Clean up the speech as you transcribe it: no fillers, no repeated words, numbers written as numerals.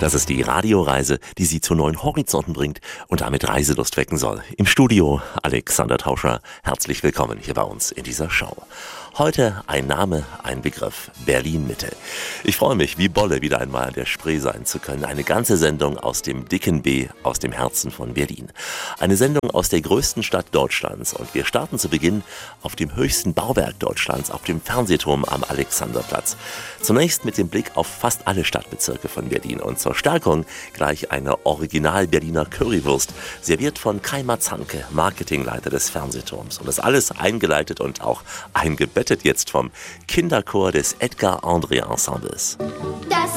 Das ist die Radioreise, die Sie zu neuen Horizonten bringt und damit Reiselust wecken soll. Im Studio Alexander Tauscher. Herzlich willkommen hier bei uns in dieser Show. Heute ein Name, ein Begriff, Berlin-Mitte. Ich freue mich, wie Bolle wieder einmal an der Spree sein zu können. Eine ganze Sendung aus dem dicken B, aus dem Herzen von Berlin. Eine Sendung aus der größten Stadt Deutschlands. Und wir starten zu Beginn auf dem höchsten Bauwerk Deutschlands, auf dem Fernsehturm am Alexanderplatz. Zunächst mit dem Blick auf fast alle Stadtbezirke von Berlin. Und zur Stärkung gleich eine Original-Berliner Currywurst, serviert von Kai Matzanke, Marketingleiter des Fernsehturms. Und das alles eingeleitet und auch eingebettet jetzt vom Kinderchor des Edgar André Ensembles.